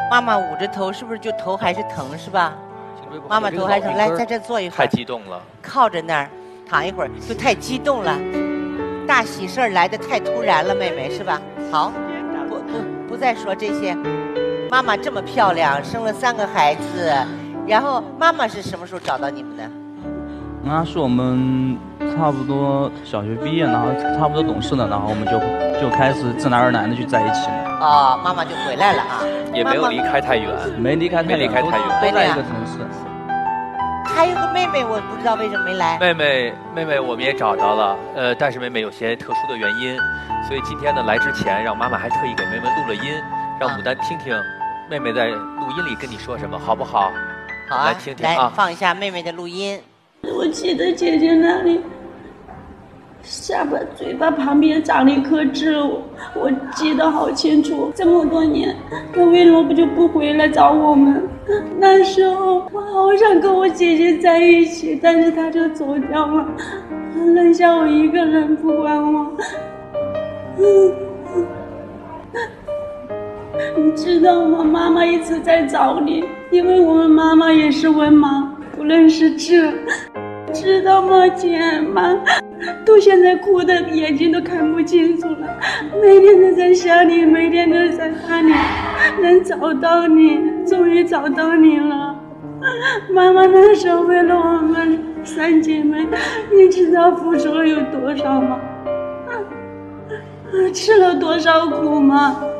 妈妈捂着头，是不是就头还是疼是吧？妈妈头还疼，来在这坐一会儿。 太激动了， 靠着那儿躺一会儿，就太激动了。大喜事儿来的太突然了，妹妹是吧？好，不再说这些。妈妈这么漂亮，生了3个孩子，然后妈妈是什么时候找到你们的？ 那是我们差不多小学毕业，然后差不多懂事了，然后我们就开始自然而然的就在一起了。 哦，妈妈就回来了啊， 也没有离开太远， 没离开太远，都在一个城市。 还有个妹妹，我不知道为什么没来。 妹妹，我们也找到了，但是妹妹有些特殊的原因，所以今天呢来之前，让妈妈还特意给妹妹录了音，让牡丹听听妹妹在录音里跟你说什么，好不好？ 好啊， 来听听啊， 放一下妹妹的录音。 我记得姐姐那里下巴、嘴巴旁边长了一颗痣，我记得好清楚。这么多年，她为什么就不回来找我们？那时候我好想跟我姐姐在一起，但是她就走掉了，扔下我一个人不管我。你知道吗？妈妈一直在找你，因为我们妈妈也是文盲，不认识字，知道吗？姐妈都现在哭的眼睛都看不清楚了，每天都在想你，每天都在看你，能找到你，终于找到你了。妈妈那时候为了我们3姐妹，你知道付出了有多少吗？吃了多少苦吗？